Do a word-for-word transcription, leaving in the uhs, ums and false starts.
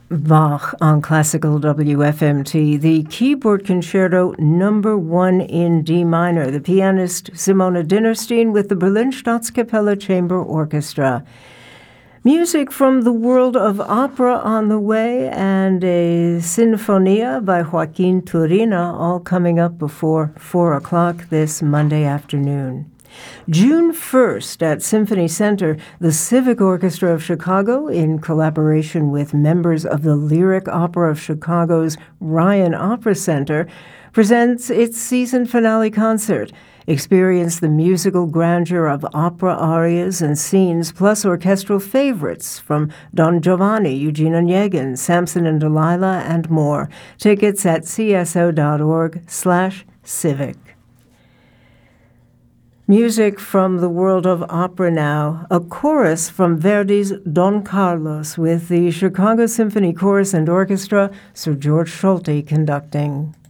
Bach on Classical W F M T, the Keyboard Concerto number one in D minor, the pianist Simona Dinnerstein with the Berlin Staatskapelle Chamber Orchestra. Music from the world of opera on the way, and a Sinfonia by Joaquin Turina, all coming up before four o'clock this Monday afternoon. June first at Symphony Center, the Civic Orchestra of Chicago, in collaboration with members of the Lyric Opera of Chicago's Ryan Opera Center, presents its season finale concert. Experience the musical grandeur of opera arias and scenes, plus orchestral favorites from Don Giovanni, Eugene Onegin, Samson and Delilah, and more. Tickets at cso.org slash civic. Music from the world of opera now, a chorus from Verdi's Don Carlos with the Chicago Symphony Chorus and Orchestra, Sir George Solti conducting.